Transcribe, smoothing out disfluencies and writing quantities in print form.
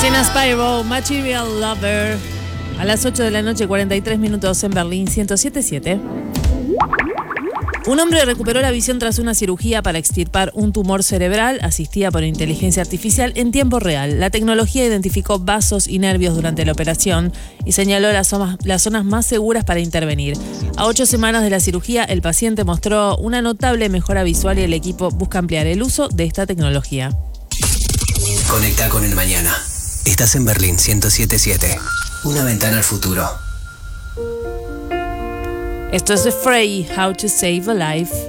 Selena Spyro, Material Lover. A las 8 de la noche, 43 minutos en Berlín, 107.7. Un hombre recuperó la visión tras una cirugía para extirpar un tumor cerebral asistida por inteligencia artificial en tiempo real. La tecnología identificó vasos y nervios durante la operación y señaló las zonas más seguras para intervenir. A 8 semanas de la cirugía, el paciente mostró una notable mejora visual y el equipo busca ampliar el uso de esta tecnología. Conecta con el mañana. Estás en Berlín 107.7. Una ventana al futuro. Esto es The Fray, How to Save a Life.